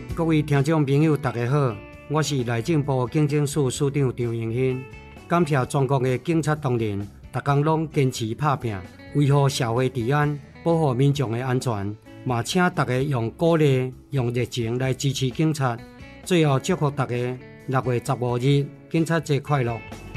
各位听众朋友，大家好，我是内政部警政署署长张荣兴。感谢全国的警察同仁，逐工拢坚持打拼，维护社会治安，保护民众的安全。嘛，请大家用鼓励、用热情来支持警察。最后祝福大家6月15日警察节快乐！